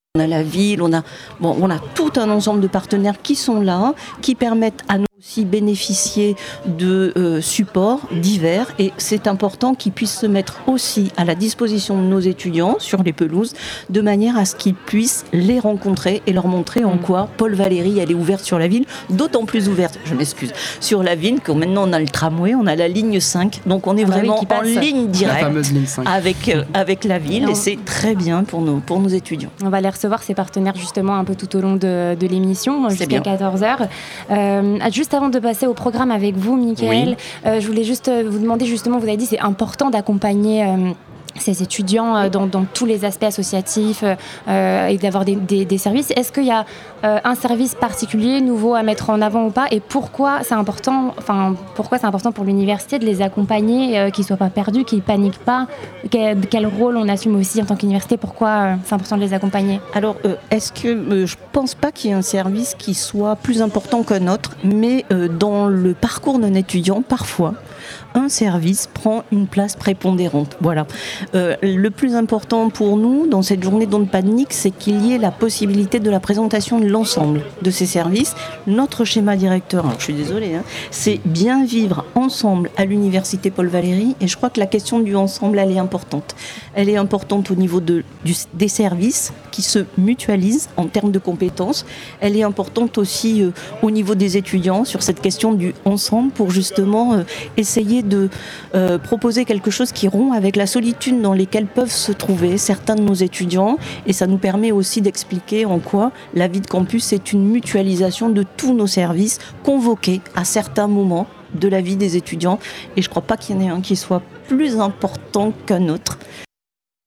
On a la ville, on a tout un ensemble de partenaires qui sont là, qui permettent à nous aussi bénéficier de supports divers, et c'est important qu'ils puissent se mettre aussi à la disposition de nos étudiants sur les pelouses, de manière à ce qu'ils puissent les rencontrer et leur montrer en quoi Paul Valéry, elle est ouverte sur la ville, d'autant plus ouverte, je m'excuse, sur la ville que maintenant on a le tramway, on a la ligne 5, donc on est vraiment en ligne directe avec la ville, et c'est très bien pour nos étudiants. On va les recevoir, ces partenaires, justement, un peu tout au long de l'émission, jusqu'à 14h. Juste avant de passer au programme avec vous, Michael, je voulais juste vous demander, justement, vous avez dit c'est important d'accompagner ces étudiants dans tous les aspects associatifs et d'avoir des services. Est-ce qu'il y a un service particulier, nouveau à mettre en avant ou pas, et pourquoi c'est important pour l'université de les accompagner, qu'ils ne soient pas perdus, qu'ils ne paniquent pas, quel rôle on assume aussi en tant qu'université, pourquoi c'est important de les accompagner? Alors, je ne pense pas qu'il y ait un service qui soit plus important qu'un autre, mais dans le parcours d'un étudiant, parfois, un service prend une place prépondérante. Voilà. Le plus important pour nous, dans cette journée d'On ne panique, c'est qu'il y ait la possibilité de la présentation de l'ensemble de ces services. Notre schéma directeur, alors je suis désolée, c'est bien vivre ensemble à l'université Paul Valéry, et je crois que la question du ensemble, elle est importante. Elle est importante au niveau des services qui se mutualisent en termes de compétences. Elle est importante aussi au niveau des étudiants sur cette question du ensemble, pour justement essayer de proposer quelque chose qui rompt avec la solitude dans laquelle peuvent se trouver certains de nos étudiants, et ça nous permet aussi d'expliquer en quoi la vie de campus est une mutualisation de tous nos services convoqués à certains moments de la vie des étudiants, et je ne crois pas qu'il y en ait un qui soit plus important qu'un autre.